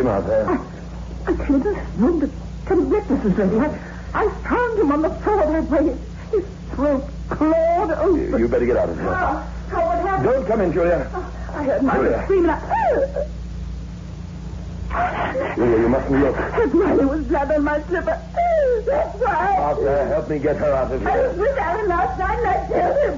him out there? I came to this room to tell him breakfast was ready. I found him on the floor that way. His throat clawed open. You better get out of here. What happened? Don't come in, Julia. I heard Mother screaming. Julia, you mustn't look. Riley was blood on my slipper. That's why. Arthur, help me get her out of here. I was with Alan last night and I killed him.